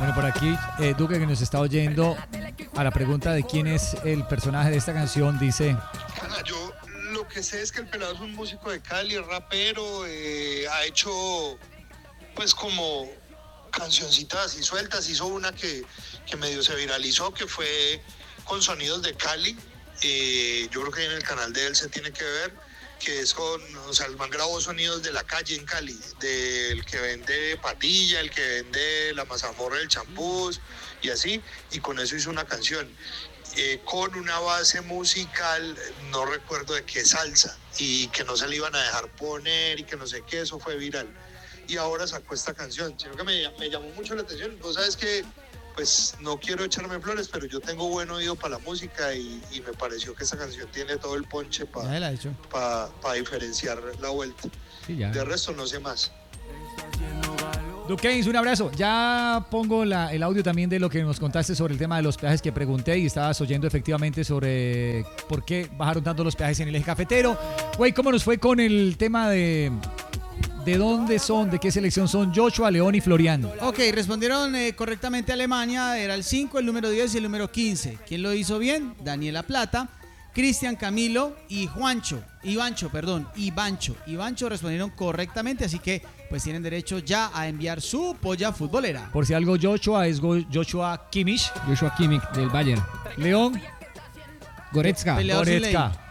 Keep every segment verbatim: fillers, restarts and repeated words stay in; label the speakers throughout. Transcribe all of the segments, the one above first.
Speaker 1: Bueno, por aquí, eh, Duque, que nos está oyendo, a la pregunta de quién es el personaje de esta canción, dice...
Speaker 2: Ana, yo lo que sé es que el pelado es un músico de Cali, es rapero, eh, ha hecho pues como cancioncitas así sueltas, hizo una que, que medio se viralizó, que fue con sonidos de Cali, eh, yo creo que en el canal de él se tiene que ver, que es con, o sea, el man grabó sonidos de la calle en Cali, del que vende patilla, el que vende la mazamorra del champús y así, y con eso hizo una canción, eh, con una base musical, no recuerdo de qué salsa, y que no se le iban a dejar poner y que no sé qué, eso fue viral. Y ahora sacó esta canción, sino que me, me llamó mucho la atención. Vos sabes que, pues, no quiero echarme flores, pero yo tengo buen oído para la música y, y me pareció que esta canción tiene todo el ponche para pa, pa diferenciar la vuelta.
Speaker 1: Sí, ya.
Speaker 2: De resto no sé más.
Speaker 1: Duqueins, un abrazo. Ya pongo la, el audio también de lo que nos contaste sobre el tema de los peajes que pregunté y estabas oyendo efectivamente sobre por qué bajaron tanto los peajes en el eje cafetero. Güey, ¿cómo nos fue con el tema de... ¿De dónde son? ¿De qué selección son? Joshua, León y Florian.
Speaker 3: Ok, respondieron eh, correctamente Alemania. Era el cinco, el número diez y el número quince. ¿Quién lo hizo bien? Daniela Plata, Cristian Camilo y Juancho. Ivancho, perdón, Ivancho. Ivancho respondieron correctamente, así que pues tienen derecho ya a enviar su polla futbolera.
Speaker 1: Por si algo, Joshua es Go- Joshua Kimmich.
Speaker 4: Joshua Kimmich del Bayern.
Speaker 1: León.
Speaker 4: Goretzka.
Speaker 3: Peleador sin ley.
Speaker 1: Goretzka.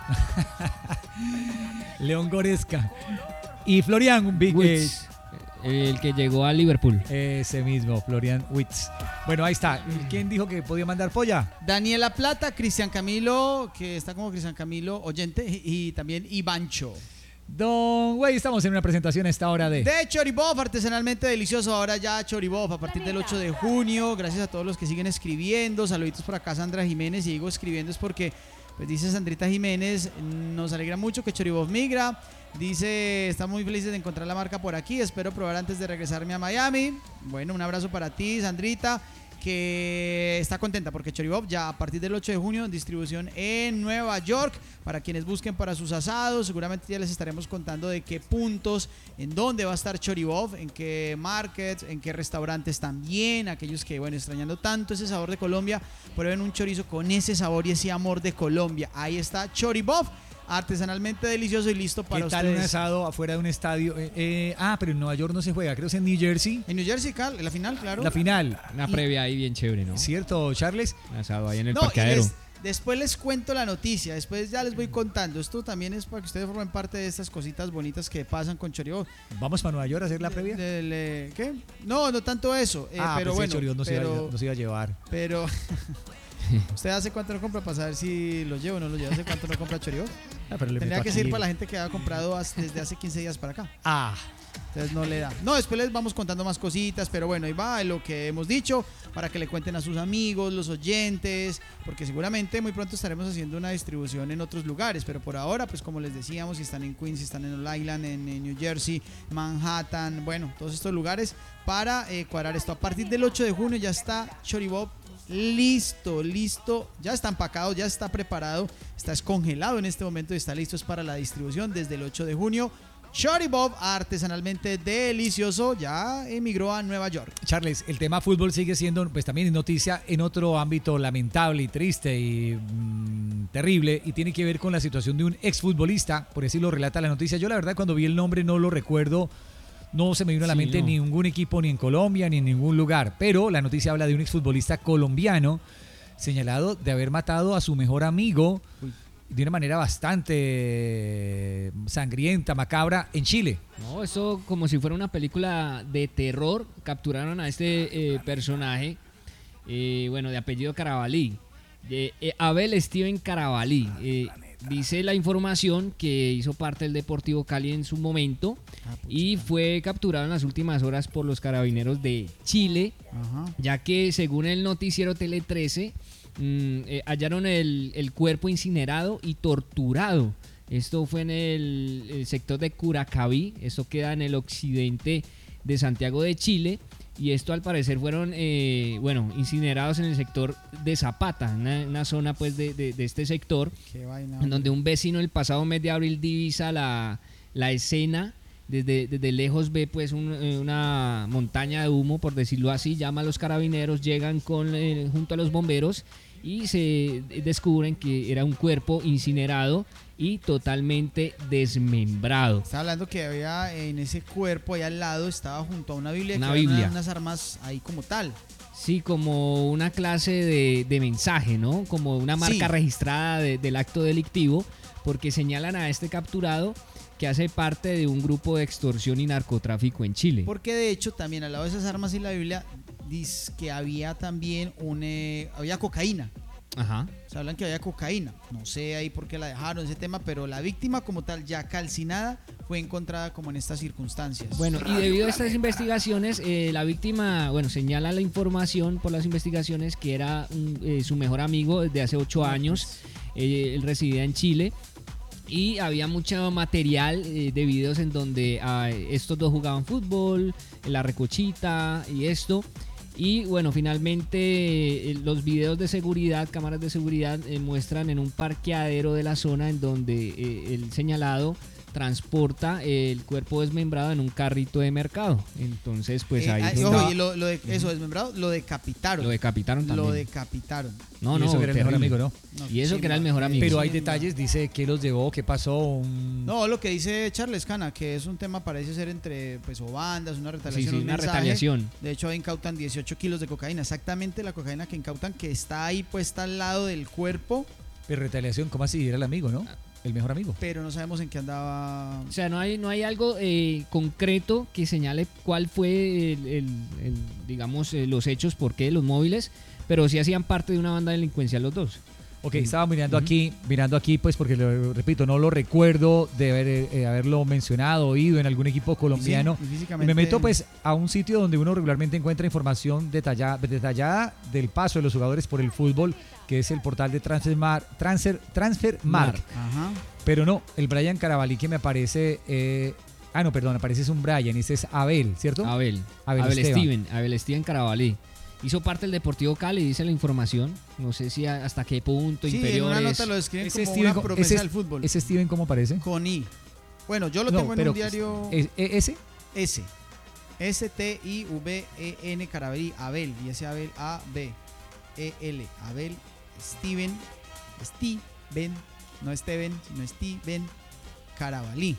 Speaker 1: León Goretzka. Y Florian Big
Speaker 4: Wirtz, el que llegó a Liverpool.
Speaker 1: Ese mismo, Florian Wirtz. Bueno, ahí está. ¿Quién dijo que podía mandar polla?
Speaker 3: Daniela Plata, Cristian Camilo, que está como Cristian Camilo oyente, y también Ivancho.
Speaker 1: Don Güey, estamos en una presentación a esta hora de...
Speaker 3: De Choribof, artesanalmente delicioso. Ahora ya Choribof a partir del ocho de junio. Gracias a todos los que siguen escribiendo. Saluditos por acá, Sandra Jiménez. Y digo escribiendo es porque, pues dice Sandrita Jiménez, nos alegra mucho que Choribof migra. Dice, estamos muy felices de encontrar la marca por aquí. Espero probar antes de regresarme a Miami. Bueno, un abrazo para ti, Sandrita, que está contenta porque Choribof ya a partir del ocho de junio en distribución en Nueva York. Para quienes busquen para sus asados, seguramente ya les estaremos contando de qué puntos, en dónde va a estar Choribof, en qué markets, en qué restaurantes también. Aquellos que, bueno, extrañando tanto ese sabor de Colombia, prueben un chorizo con ese sabor y ese amor de Colombia. Ahí está Choribof, artesanalmente delicioso y listo para
Speaker 1: ¿Qué tal
Speaker 3: ustedes.
Speaker 1: un asado afuera de un estadio? Eh, eh, ah, pero en Nueva York no se juega, creo que es en New Jersey.
Speaker 3: En New Jersey, Cal, la final, claro.
Speaker 1: La final.
Speaker 4: Una
Speaker 1: Y-
Speaker 4: previa ahí bien chévere, ¿no?
Speaker 1: ¿Cierto, Charles?
Speaker 4: Un asado ahí en el
Speaker 3: No, y
Speaker 4: parqueadero.
Speaker 3: les- después les cuento la noticia, después ya les voy contando. Esto también es para que ustedes formen parte de estas cositas bonitas que pasan con Choribof.
Speaker 1: ¿Vamos para Nueva York a hacer la previa?
Speaker 3: Le- le- ¿Qué? No, no tanto eso. eh,
Speaker 1: ah,
Speaker 3: pero
Speaker 1: pensé
Speaker 3: bueno,
Speaker 1: que Choribof no, se iba,
Speaker 3: pero,
Speaker 1: a- no se iba a llevar.
Speaker 3: pero ¿usted hace cuánto no compra para saber si lo llevo o no lo llevo? ¿Hace cuánto no compra Choribof?
Speaker 1: Ah, pero le
Speaker 3: Tendría
Speaker 1: meto
Speaker 3: que
Speaker 1: aquí.
Speaker 3: ser para la gente que ha comprado as- desde hace quince días para acá.
Speaker 1: Ah,
Speaker 3: Entonces no le da. No, después les vamos contando más cositas, pero bueno, ahí va lo que hemos dicho para que le cuenten a sus amigos, los oyentes, porque seguramente muy pronto estaremos haciendo una distribución en otros lugares, pero por ahora, pues como les decíamos, si están en Queens, si están en Long Island, en, en New Jersey, Manhattan, bueno, todos estos lugares para eh, cuadrar esto. A partir del ocho de junio ya está Choribof listo, listo, ya está empacado, ya está preparado, está descongelado en este momento y está listo es para la distribución desde el ocho de junio. Choribof, artesanalmente delicioso, ya emigró a Nueva York.
Speaker 1: Charles, el tema fútbol sigue siendo, pues también noticia en otro ámbito lamentable y triste y mmm, terrible, y tiene que ver con la situación de un exfutbolista, por así lo relata la noticia. Yo la verdad cuando vi el nombre no lo recuerdo, no se me vino a la
Speaker 4: Sí,
Speaker 1: mente
Speaker 4: no.
Speaker 1: ningún equipo ni en Colombia ni en ningún lugar, pero la noticia habla de un exfutbolista colombiano señalado de haber matado a su mejor amigo
Speaker 3: Uy.
Speaker 1: de una manera bastante sangrienta, macabra, en Chile.
Speaker 4: No, eso como si fuera una película de terror. Capturaron a este eh, personaje, eh, bueno, de apellido Carabalí, de eh, Abel Steven Carabalí. Eh, dice la información que hizo parte del Deportivo Cali en su momento y fue capturado en las últimas horas por los carabineros de Chile,
Speaker 3: Ajá.
Speaker 4: ya que según el noticiero Tele trece, mm, eh, hallaron el, el cuerpo incinerado y torturado. Esto fue en el, el sector de Curacaví, esto queda en el occidente de Santiago de Chile, y esto al parecer fueron, eh, bueno, incinerados en el sector de Zapata, una, una zona pues de, de, de este sector,
Speaker 3: Qué vaina.
Speaker 4: en donde un vecino el pasado mes de abril divisa la, la escena desde, desde lejos ve pues un, eh, una montaña de humo, por decirlo así, llama a los carabineros, llegan con, eh, junto a los bomberos y se descubren que era un cuerpo incinerado y totalmente desmembrado.
Speaker 3: Estaba hablando que había en ese cuerpo ahí al lado, estaba junto a una Biblia,
Speaker 4: Una
Speaker 3: que había
Speaker 4: Biblia.
Speaker 3: unas armas ahí como tal.
Speaker 4: Sí, como una clase de, de mensaje, ¿no? Como una marca
Speaker 3: Sí.
Speaker 4: registrada de- del acto delictivo, porque señalan a este capturado que hace parte de un grupo de extorsión y narcotráfico en Chile.
Speaker 3: Porque de hecho también al lado de esas armas y la Biblia dice que había también un, eh, había cocaína.
Speaker 4: Ajá.
Speaker 3: Se hablan que había cocaína. No sé ahí por qué la dejaron ese tema, pero la víctima como tal ya calcinada fue encontrada como en estas circunstancias.
Speaker 4: Bueno, y debido a estas investigaciones, eh, la víctima, bueno, señala la información por las investigaciones que era un- eh, su mejor amigo desde hace ocho años. Eh, él residía en Chile. Y había mucho material eh, de videos en donde ah, estos dos jugaban fútbol, la recochita y esto. Y bueno, finalmente eh, los videos de seguridad, cámaras de seguridad, eh, muestran en un parqueadero de la zona en donde eh, el señalado transporta eh, el cuerpo desmembrado en un carrito de mercado. Entonces, pues
Speaker 3: Eh,
Speaker 4: ahí
Speaker 3: ah,
Speaker 4: se
Speaker 3: ojo,
Speaker 4: estaba-
Speaker 3: y lo, lo de, eso desmembrado, lo decapitaron.
Speaker 4: lo decapitaron también.
Speaker 3: Lo decapitaron.
Speaker 4: No,
Speaker 1: Y
Speaker 4: no,
Speaker 1: eso que era el mejor
Speaker 4: terrible.
Speaker 1: amigo, ¿no?
Speaker 3: No,
Speaker 4: Y eso que era el mejor amigo.
Speaker 1: Pero hay
Speaker 3: chimba.
Speaker 1: detalles, dice qué los llevó, qué pasó. Un...
Speaker 3: No, lo que dice Charles Cana, que es un tema, parece ser entre pues o bandas, una
Speaker 4: Sí,
Speaker 3: retaliación.
Speaker 4: sí,
Speaker 3: un
Speaker 4: una
Speaker 3: mensaje.
Speaker 4: retaliación.
Speaker 3: De hecho, ahí incautan dieciocho kilos de cocaína. Exactamente la cocaína que incautan, que está ahí puesta al lado del cuerpo,
Speaker 1: Pero retaliación, ¿cómo así? Era el amigo, ¿no? El mejor amigo.
Speaker 3: pero no sabemos en qué andaba.
Speaker 4: O sea, no hay, no hay algo eh, concreto que señale cuál fue, el, el- el, digamos, eh, los hechos, por qué, los móviles, pero sí hacían parte de una banda delincuencial los dos.
Speaker 1: Ok, estaba mirando aquí, mirando aquí, pues porque lo repito, no lo recuerdo de haber, eh, haberlo mencionado, oído en algún equipo colombiano.
Speaker 3: Sí, y
Speaker 1: Y
Speaker 3: físicamente-
Speaker 1: me meto pues a un sitio donde uno regularmente encuentra información detallada, detallada del paso de los jugadores por el fútbol, que es el portal de Transfermark, Transfer, Transfermark.
Speaker 3: Ajá.
Speaker 1: Pero no, el Brian Carabalí que me aparece, eh, ah no, perdón, aparece es un Brian, este es Abel, ¿cierto?
Speaker 4: Abel,
Speaker 1: Abel
Speaker 4: Abel,
Speaker 1: Esteban.
Speaker 4: Steven, Abel Steven Carabalí. Hizo parte del Deportivo Cali, dice la información. No sé si a- hasta qué punto,
Speaker 3: Sí, en
Speaker 4: inferiores.
Speaker 3: una nota lo describen
Speaker 1: Ese
Speaker 3: como
Speaker 1: Steven,
Speaker 3: una
Speaker 1: co-
Speaker 3: promesa
Speaker 1: ese-
Speaker 3: del fútbol.
Speaker 1: ¿Ese Steven cómo aparece?
Speaker 3: Con I. Bueno, yo lo
Speaker 1: No,
Speaker 3: tengo en
Speaker 1: pero,
Speaker 3: un diario
Speaker 1: ¿es- e- ¿Ese?
Speaker 3: S. S T I V E N Carabalí, Abel, y ese Abel A B E L, Abel Steven, Steven, no Steven, sino Steven Carabalí.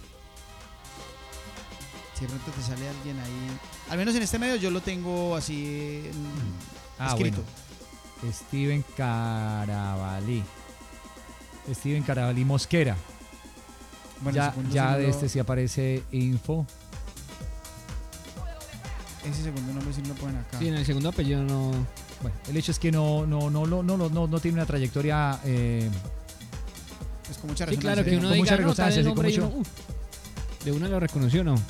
Speaker 3: Si de pronto te sale alguien ahí, al menos en este medio yo lo tengo así en-
Speaker 1: Ah,
Speaker 3: escrito.
Speaker 1: bueno. Steven Carabalí. Steven Carabalí Mosquera.
Speaker 3: Bueno,
Speaker 1: ya
Speaker 3: segundo,
Speaker 1: ya de
Speaker 3: segundo-
Speaker 1: este sí aparece info.
Speaker 3: ese segundo nombre sí lo ponen acá.
Speaker 4: Sí, en el segundo apellido no.
Speaker 1: Bueno, el hecho es que no, no, no, no, no, no, no tiene una trayectoria. eh,
Speaker 3: Pues con mucha
Speaker 4: Sí,
Speaker 3: resonancia,
Speaker 4: claro, que
Speaker 3: digamos.
Speaker 4: uno
Speaker 1: con mucha
Speaker 4: diga, no, tal
Speaker 1: resonancia,
Speaker 4: el
Speaker 1: sí, con
Speaker 4: nombre y
Speaker 1: mucho-
Speaker 4: uno, uh, de una lo reconoció, ¿no?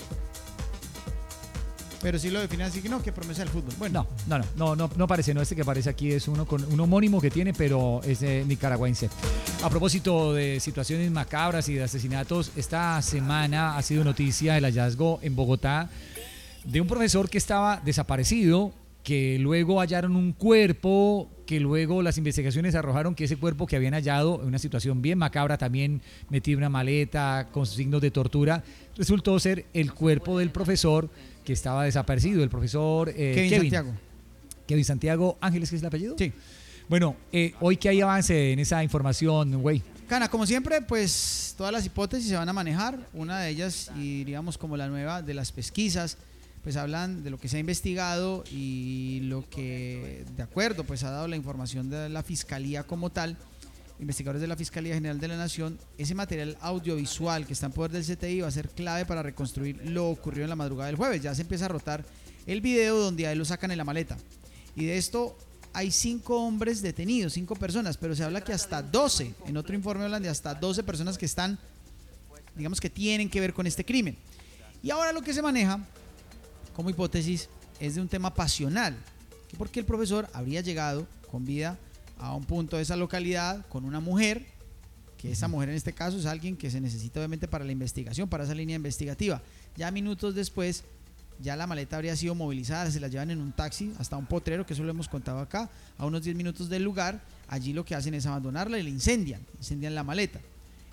Speaker 3: Pero sí lo define así que no, que promesa del fútbol. Bueno,
Speaker 1: no, no, no, no, no, no aparece. No, este que aparece aquí es uno con un homónimo que tiene, pero es eh, nicaragüense. A propósito de situaciones macabras y de asesinatos, esta semana ha sido noticia el hallazgo en Bogotá de un profesor que estaba desaparecido, que luego hallaron un cuerpo, que luego las investigaciones arrojaron que ese cuerpo que habían hallado en una situación bien macabra, también metido en una maleta con signos de tortura, resultó ser el cuerpo del profesor que estaba desaparecido, el profesor eh,
Speaker 3: Kevin,
Speaker 1: Kevin
Speaker 3: Santiago.
Speaker 1: Kevin Santiago Ángeles, ¿qué es el apellido?
Speaker 3: Sí.
Speaker 1: Bueno, eh, hoy que hay avance en esa información, güey.
Speaker 3: Cana, como siempre, pues todas las hipótesis se van a manejar. Una de ellas, y diríamos como la nueva de las pesquisas, pues hablan de lo que se ha investigado y lo que, de acuerdo, pues ha dado la información de la Fiscalía como tal, investigadores de la Fiscalía General de la Nación. Ese material audiovisual que está en poder del C T I va a ser clave para reconstruir lo ocurrido en la madrugada del jueves. Ya se empieza a rotar el video donde a él lo sacan en la maleta. Y de esto hay cinco hombres detenidos, cinco personas, pero se habla que hasta doce, en otro informe hablan de hasta doce personas que están, digamos que tienen que ver con este crimen. Y ahora lo que se maneja como hipótesis es de un tema pasional, que porque el profesor habría llegado con vida a un punto de esa localidad con una mujer, que esa mujer en este caso es alguien que se necesita obviamente para la investigación, para esa línea investigativa. Ya minutos después, ya la maleta habría sido movilizada, se la llevan en un taxi hasta un potrero, que eso lo hemos contado acá, a unos diez minutos del lugar. Allí lo que hacen es abandonarla y la incendian, incendian la maleta.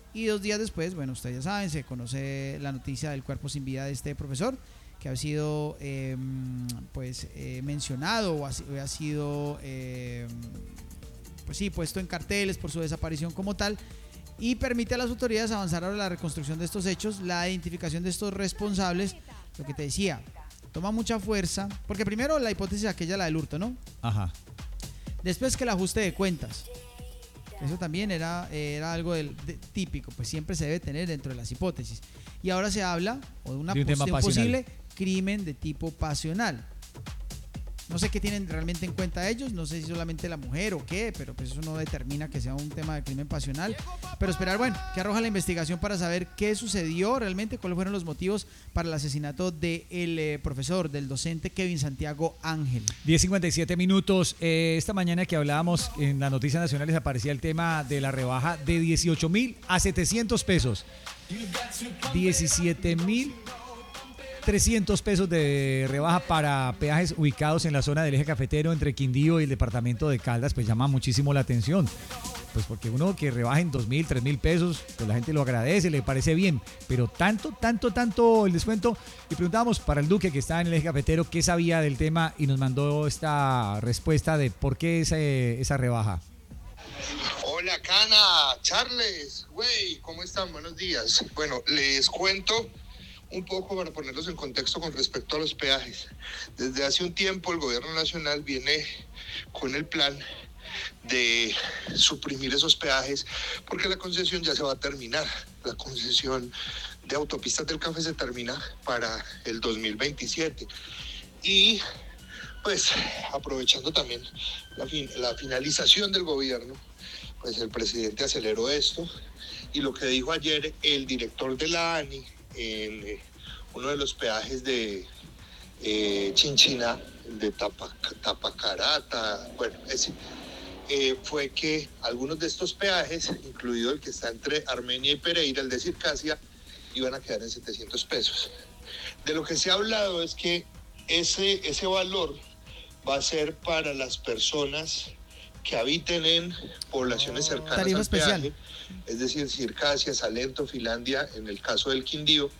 Speaker 3: Y dos días después, bueno, ustedes ya saben, se conoce la noticia del cuerpo sin vida de este profesor, que ha sido eh, pues eh, mencionado o ha, ha sido eh, pues sí, puesto en carteles por su desaparición como tal, y permite a las autoridades avanzar ahora en la reconstrucción de estos hechos, la identificación de estos responsables. Lo que te decía, toma mucha fuerza, porque primero la hipótesis aquella, la del hurto, ¿no?
Speaker 1: Ajá.
Speaker 3: Después que el ajuste de cuentas. Eso también era, era algo del, de, típico, pues siempre se debe tener dentro de las hipótesis. Y ahora se habla o de, una
Speaker 1: de un, tema
Speaker 3: de un
Speaker 1: pasional.
Speaker 3: posible crimen de tipo pasional. No sé qué tienen realmente en cuenta ellos, no sé si solamente la mujer o qué, pero pues eso no determina que sea un tema de crimen pasional. Pero esperar, bueno, que arroja la investigación para saber qué sucedió realmente, cuáles fueron los motivos para el asesinato del eh, profesor, del docente Kevin Santiago Ángel.
Speaker 1: diez cincuenta y siete minutos. Eh, esta mañana que hablábamos en las noticias nacionales aparecía el tema de la rebaja de dieciocho mil a setecientos pesos. diecisiete mil trescientos pesos de rebaja para peajes ubicados en la zona del eje cafetero entre Quindío y el departamento de Caldas, pues llama muchísimo la atención. Pues porque uno que rebajen dos mil, tres mil pesos, pues la gente lo agradece, le parece bien, pero tanto, tanto, tanto el descuento. Y preguntábamos para el Duque, que está en el eje cafetero, qué sabía del tema, y nos mandó esta respuesta de por qué esa, esa rebaja.
Speaker 2: Hola, Cana, Charles, güey, ¿cómo están? Buenos días. Bueno, les cuento un poco para ponerlos en contexto con respecto a los peajes. Desde hace un tiempo el gobierno nacional viene con el plan de suprimir esos peajes porque la concesión ya se va a terminar. La concesión de autopistas del Café se termina para el dos mil veintisiete. Y pues aprovechando también la, fin- la finalización del gobierno, pues el presidente aceleró esto, y lo que dijo ayer el director de la A N I en eh, uno de los peajes de eh, Chinchina, de Tapac- Tapacarata, bueno, ese, eh, fue que algunos de estos peajes, incluido el que está entre Armenia y Pereira, el de Circasia, iban a quedar en setecientos pesos. De lo que se ha hablado es que ese, ese valor va a ser para las personas que habiten en poblaciones cercanas
Speaker 3: Tarifa
Speaker 2: al
Speaker 3: especial.
Speaker 2: peaje, es decir, Circasia, Salento, Finlandia, en el caso del Quindío,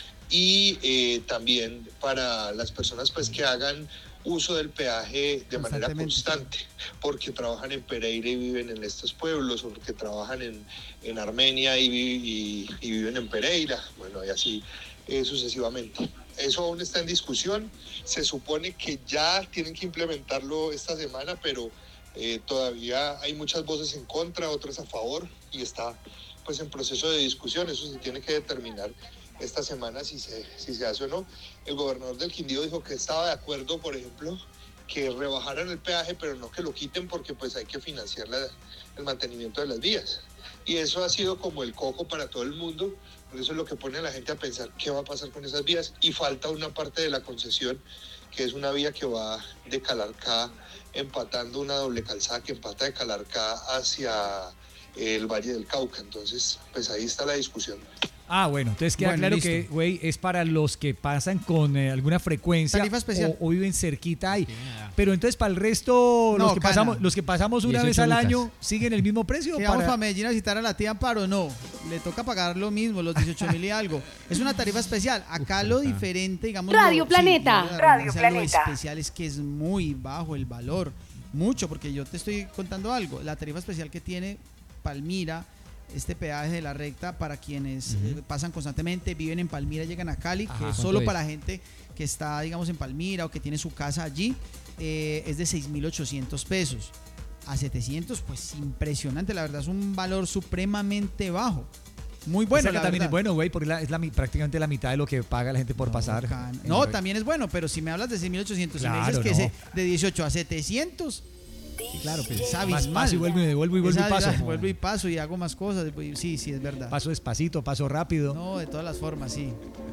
Speaker 2: y eh, también para las personas pues que hagan uso del peaje de manera constante, porque trabajan en Pereira y viven en estos pueblos, o porque trabajan en, en Armenia y, y, y viven en Pereira, bueno, y así eh, sucesivamente. Eso aún está en discusión, se supone que ya tienen que implementarlo esta semana, pero eh, todavía hay muchas voces en contra, otras a favor, y está pues en proceso de discusión. Eso se tiene que determinar esta semana si se, si se hace o no. El gobernador del Quindío dijo que estaba de acuerdo, por ejemplo, que rebajaran el peaje, pero no que lo quiten, porque pues hay que financiar la, el mantenimiento de las vías. Y eso ha sido como el coco para todo el mundo, por eso es lo que pone a la gente a pensar qué va a pasar con esas vías. Y falta una parte de la concesión, que es una vía que va de Calarcá, empatando una doble calzada que empata de Calarcá hacia el Valle del Cauca. Entonces, pues ahí está la discusión.
Speaker 1: Ah, bueno, entonces queda
Speaker 3: Bueno,
Speaker 1: claro
Speaker 3: listo.
Speaker 1: que, güey, es para los que pasan con eh, alguna frecuencia
Speaker 3: Tarifa especial.
Speaker 1: o, o viven cerquita ahí. Pero entonces para el resto,
Speaker 3: No,
Speaker 1: los que
Speaker 3: Cana.
Speaker 1: pasamos, los que pasamos una vez
Speaker 4: dieciocho
Speaker 1: al
Speaker 4: lucas.
Speaker 1: año, ¿siguen el mismo precio?
Speaker 3: ¿Qué vamos
Speaker 1: Para-
Speaker 3: para Medellín a visitar a la tía Amparo? No, le toca pagar lo mismo, los dieciocho mil y algo. Es una tarifa especial. Acá lo diferente, digamos.
Speaker 5: Radio
Speaker 3: lo-
Speaker 5: Planeta,
Speaker 3: sí, la
Speaker 5: Radio
Speaker 3: redundancia,
Speaker 5: Planeta.
Speaker 3: Lo especial es que es muy bajo el valor. Mucho, porque yo te estoy contando algo. La tarifa especial que tiene Palmira, este peaje de la recta, para quienes eh, pasan constantemente, viven en Palmira, llegan a Cali,
Speaker 1: Ajá.
Speaker 3: que es
Speaker 4: ¿Cuánto
Speaker 3: solo
Speaker 4: es?
Speaker 3: para gente que está, digamos, en Palmira o que tiene su casa allí, eh, es de seis mil ochocientos pesos. A setecientos, pues impresionante, la verdad es un valor supremamente bajo. Muy
Speaker 1: O
Speaker 3: bueno,
Speaker 1: sea que
Speaker 3: la
Speaker 1: también
Speaker 3: verdad.
Speaker 1: es bueno, güey, porque la- es la, mi- prácticamente la mitad de lo que paga la gente por
Speaker 3: No,
Speaker 1: pasar.
Speaker 3: can-
Speaker 1: en
Speaker 3: No,
Speaker 1: re-
Speaker 3: también es bueno, pero si me hablas de seis mil ochocientos y me
Speaker 1: Claro,
Speaker 3: dices que
Speaker 1: no.
Speaker 3: ese de dieciocho a setecientos,
Speaker 1: Sí, claro, pues,
Speaker 3: es
Speaker 1: más
Speaker 3: abismal.
Speaker 1: paso y vuelvo y devuelvo y vuelvo y
Speaker 3: Esa-
Speaker 1: paso.
Speaker 3: Vuelvo y paso y hago más cosas. Sí, sí, es verdad.
Speaker 1: Paso despacito, paso rápido.
Speaker 3: No, de todas las formas, sí.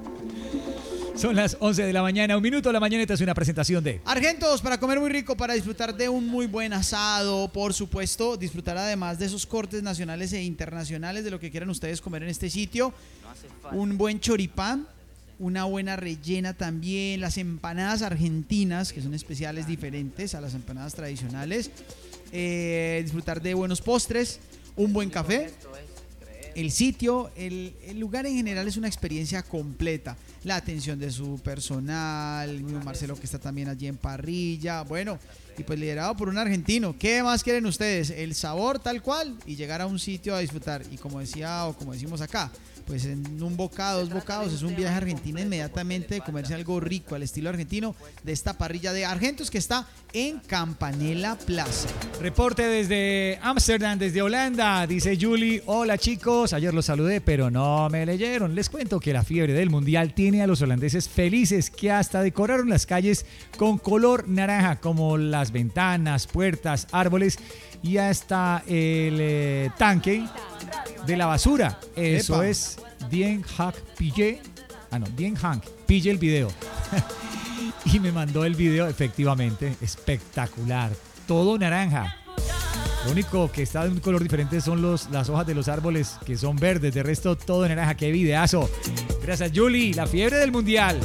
Speaker 1: Son las once de la mañana, un minuto. La mañaneta es una presentación de...
Speaker 3: Argentos, para comer muy rico, para disfrutar de un muy buen asado, por supuesto, disfrutar además de esos cortes nacionales e internacionales de lo que quieran ustedes comer en este sitio. Un buen choripán, una buena rellena también, las empanadas argentinas, que son especiales diferentes a las empanadas tradicionales. Eh, disfrutar de buenos postres, un buen café. el sitio, el, el lugar en general es una experiencia completa. La atención de su personal, el mismo Marcelo que está también allí en parrilla, bueno, y pues liderado por un argentino. ¿Qué más quieren ustedes? El sabor tal cual y llegar a un sitio a disfrutar. Y como decía o como decimos acá, pues en un bocado, dos bocados, es un viaje a Argentina inmediatamente, comerse algo rico al estilo argentino de esta parrilla de Argentos que está en Campanella Plaza.
Speaker 1: Reporte desde Ámsterdam, desde Holanda, dice Julie, hola chicos, ayer los saludé pero no me leyeron, les cuento que la fiebre del mundial tiene a los holandeses felices que hasta decoraron las calles con color naranja como las ventanas, puertas, árboles y hasta el eh, tanque de la basura. Eso
Speaker 3: Epa.
Speaker 1: es Dien Hack Pille. Ah, no, Dien Hank. Pille el video. Y me mandó el video, efectivamente, espectacular. Todo naranja. Lo único que está de un color diferente son los, las hojas de los árboles que son verdes. De resto, todo naranja. ¡Qué videazo! Gracias, Julie. La fiebre del mundial.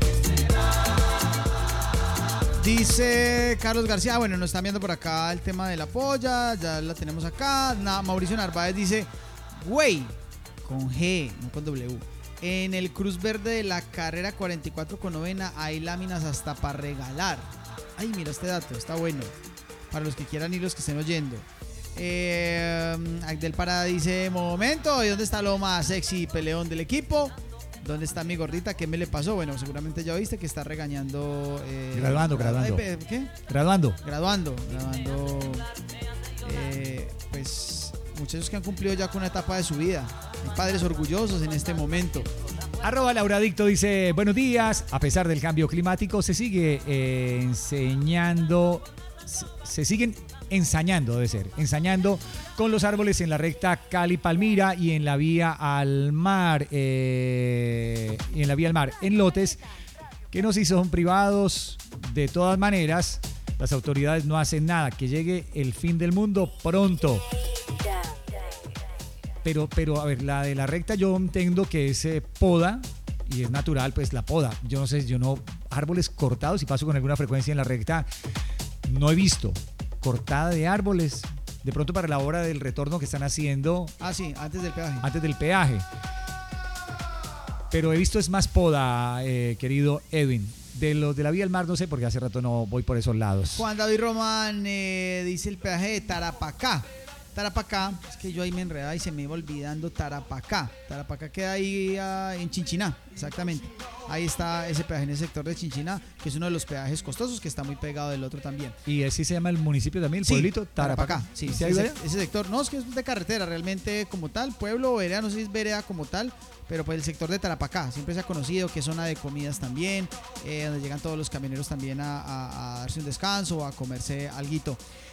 Speaker 3: Dice Carlos García, bueno, nos están viendo por acá el tema de la polla, ya la tenemos acá. Na, Mauricio Narváez dice, güey, con G, no con W. En el Cruz Verde de la carrera cuarenta y cuatro con novena hay láminas hasta para regalar. Ay, mira este dato, está bueno. Para los que quieran y los que estén oyendo. Eh, Agdel Parada dice, momento, ¿y dónde está lo más sexy y peleón del equipo? ¿Dónde está mi gordita? ¿Qué me le pasó? Bueno, seguramente ya viste que está regañando. Eh,
Speaker 1: graduando, graduando.
Speaker 3: ¿Qué?
Speaker 1: Graduando.
Speaker 3: Graduando, graduando. Eh, pues muchachos que han cumplido ya con una etapa de su vida. Hay padres orgullosos en este momento.
Speaker 1: Arroba Lauradicto dice, buenos días, a pesar del cambio climático se sigue eh, enseñando, se, se siguen ensañando, debe ser, ensañando con los árboles en la recta Cali-Palmira y en la vía al mar, eh, y en la vía al mar, en lotes que no si son privados, de todas maneras, las autoridades no hacen nada, que llegue el fin del mundo pronto. Pero, pero, a ver, la de la recta yo entiendo que es eh, poda y es natural, pues la poda. Yo no sé, yo no, árboles cortados, si paso con alguna frecuencia en la recta, no he visto cortada de árboles. De pronto para la hora del retorno que están haciendo.
Speaker 3: Ah, sí, antes del peaje.
Speaker 1: Antes del peaje. Pero he visto es más poda, eh, querido Edwin. De los de la vía al mar no sé, porque hace rato no voy por esos lados.
Speaker 3: Juan David Román eh, dice el peaje de Tarapacá. Tarapacá, es que yo ahí me enredaba y se me iba olvidando Tarapacá. Tarapacá queda ahí uh, en Chinchiná, exactamente. Ahí está ese peaje en el sector de Chinchiná, que es uno de los peajes costosos que está muy pegado del otro también.
Speaker 1: ¿Y así se llama el municipio también, el
Speaker 3: sí,
Speaker 1: pueblito? Tarapacá.
Speaker 3: Tarapacá, sí,
Speaker 1: ¿Sí
Speaker 3: ese, ese sector, no, es que es de carretera realmente como tal, pueblo o vereda, no sé si es vereda como tal, pero pues el sector de Tarapacá siempre se ha conocido que es zona de comidas también, eh, donde llegan todos los camioneros también a, a, a darse un descanso o a comerse alguito.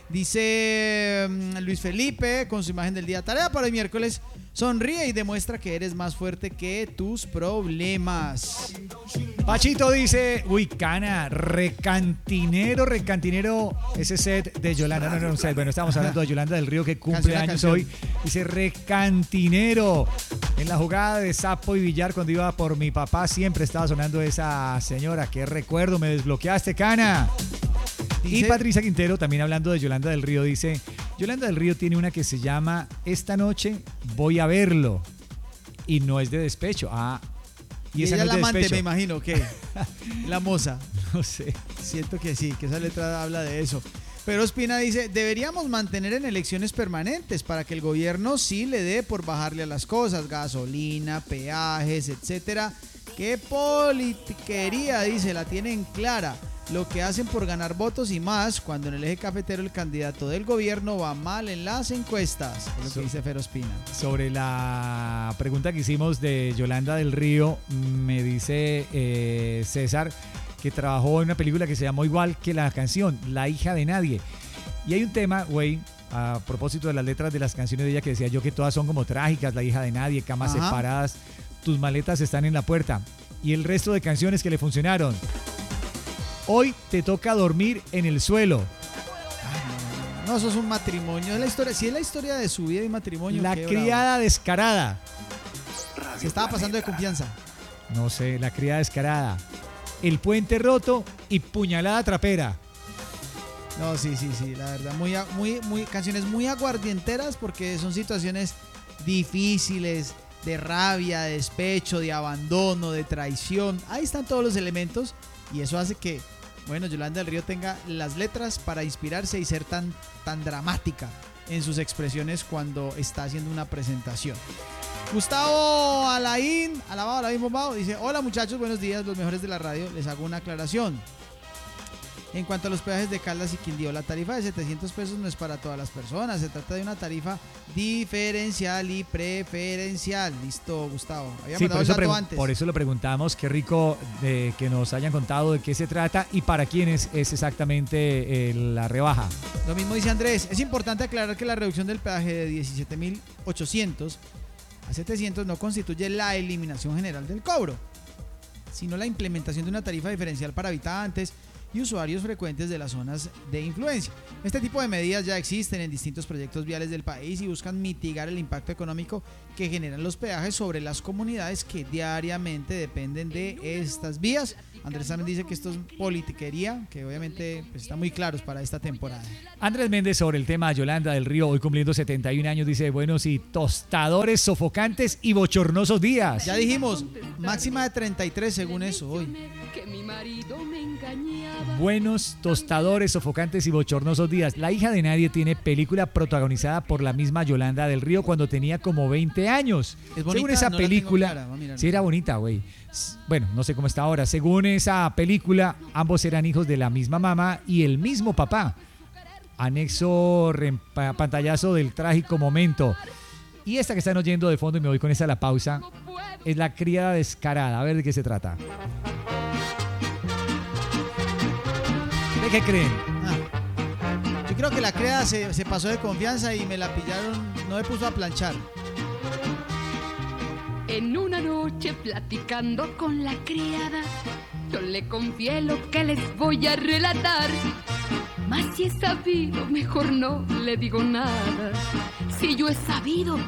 Speaker 3: Dice um, Luis Felipe con su imagen del día, tarea para el miércoles, sonríe y demuestra que eres más fuerte que tus problemas.
Speaker 1: Pachito dice, uy, cana, recantinero, recantinero, ese set de Yolanda, no, no, un set, bueno, estamos hablando de Yolanda del Río que cumple
Speaker 3: Canción a
Speaker 1: años
Speaker 3: canción.
Speaker 1: hoy, dice recantinero, en la jugada de Sapo y Villar cuando iba por mi papá siempre estaba sonando esa señora, qué recuerdo, me desbloqueaste, cana.
Speaker 3: Dice,
Speaker 1: y Patricia Quintero, también hablando de Yolanda del Río, dice, Yolanda del Río tiene una que se llama Esta noche voy a verlo, y no es de despecho, ah, y,
Speaker 3: y
Speaker 1: esa
Speaker 3: ella
Speaker 1: no
Speaker 3: es
Speaker 1: es
Speaker 3: la
Speaker 1: de
Speaker 3: amante,
Speaker 1: despecho.
Speaker 3: me imagino, que la moza.
Speaker 1: No sé.
Speaker 3: Siento que sí, que esa letra habla de eso. Pero Ospina dice, deberíamos mantener en elecciones permanentes para que el gobierno sí le dé por bajarle a las cosas, gasolina, peajes, etcétera. Qué politiquería, dice, la tienen clara. Lo que hacen por ganar votos y más, cuando en el eje cafetero el candidato del gobierno va mal en las encuestas. Es lo que dice Fer Ospina.
Speaker 1: Sobre la pregunta que hicimos de Yolanda del Río, me dice eh, César que trabajó en una película que se llamó igual que la canción, La hija de nadie. Y hay un tema, güey, a propósito de las letras de las canciones de ella que decía yo que todas son como trágicas, La hija de nadie, camas
Speaker 3: Ajá.
Speaker 1: separadas, tus maletas están en la puerta. Y el resto de canciones que le funcionaron. Hoy te toca dormir en el suelo.
Speaker 3: No, eso es un matrimonio. Es la historia, si es la historia de su vida y matrimonio.
Speaker 1: La
Speaker 3: qué
Speaker 1: criada descarada.
Speaker 3: bravo. Se estaba pasando de confianza.
Speaker 1: No sé, la criada descarada. El puente roto y puñalada trapera.
Speaker 3: No, sí, sí, sí, la verdad. Muy, muy, muy, canciones muy aguardienteras porque son situaciones difíciles, de rabia, de despecho, de abandono, de traición. Ahí están todos los elementos y eso hace que, bueno, Yolanda del Río tenga las letras para inspirarse y ser tan, tan dramática en sus expresiones cuando está haciendo una presentación. Gustavo Alain, alabado Alain Bombao, dice: hola muchachos, buenos días, los mejores de la radio, les hago una aclaración. En cuanto a los peajes de Caldas y Quindío, la tarifa de setecientos pesos no es para todas las personas, se trata de una tarifa diferencial y preferencial. Listo, Gustavo. Había
Speaker 1: Sí, por
Speaker 3: mandado el
Speaker 1: eso,
Speaker 3: dato
Speaker 1: pregu-
Speaker 3: antes.
Speaker 1: por eso lo preguntamos. Qué rico de que nos hayan contado de qué se trata y para quiénes es exactamente eh, la rebaja.
Speaker 3: Lo mismo dice Andrés. Es importante aclarar que la reducción del peaje de diecisiete mil ochocientos a setecientos no constituye la eliminación general del cobro, sino la implementación de una tarifa diferencial para habitantes y usuarios frecuentes de las zonas de influencia. Este tipo de medidas ya existen en distintos proyectos viales del país y buscan mitigar el impacto económico que generan los peajes sobre las comunidades que diariamente dependen de estas vías. Andrés también dice que esto es politiquería, que obviamente pues, está muy claros para esta temporada.
Speaker 1: Andrés Méndez sobre el tema Yolanda del Río, hoy cumpliendo setenta y un años, dice: bueno, sí, tostadores, sofocantes y bochornosos días.
Speaker 3: Ya dijimos, máxima de treinta y tres según eso hoy.
Speaker 1: Buenos, tostadores, sofocantes y bochornosos días. La hija de nadie tiene película protagonizada por la misma Yolanda del Río cuando tenía como veinte años.
Speaker 3: Es bonita,
Speaker 1: Según esa
Speaker 3: no la tengo
Speaker 1: película,
Speaker 3: clara, voy a mirar.
Speaker 1: sí era bonita, güey. S- Bueno, no sé cómo está ahora. Según esa película, ambos eran hijos de la misma mamá y el mismo papá. Anexo rempa- pantallazo del trágico momento. Y esta que están oyendo de fondo, y me voy con esa a la pausa, es La criada descarada. A ver de qué se trata. ¿De qué creen?
Speaker 3: Ah. Yo creo que la criada se, se pasó de confianza y me la pillaron, no me puso a planchar.
Speaker 5: En una noche platicando con la criada, yo le confié lo que les voy a relatar. Mas si he sabido, mejor no le digo nada. Si yo he sabido